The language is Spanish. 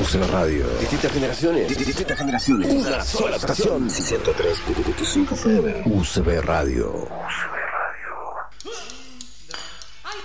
UCB Radio. Distintas generaciones. Una sola estación. 103.5 FM. UCB Radio.